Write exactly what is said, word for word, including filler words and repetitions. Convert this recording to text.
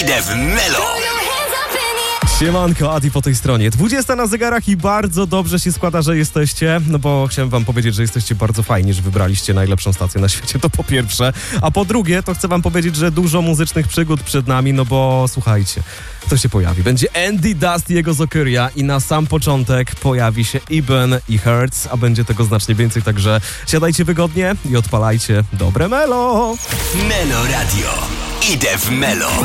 Idę w Melo. Siemanko, Adi po tej stronie. dwudziesta na zegarach i bardzo dobrze się składa, że jesteście, no bo chciałem wam powiedzieć, że jesteście bardzo fajni, że wybraliście najlepszą stację na świecie, to po pierwsze. A po drugie, to chcę wam powiedzieć, że dużo muzycznych przygód przed nami, no bo słuchajcie, kto się pojawi? Będzie Andy Dust i jego Zokyria i na sam początek pojawi się Eben i Hertz, a będzie tego znacznie więcej, także siadajcie wygodnie i odpalajcie dobre Melo. Melo Radio. Idę w Melo.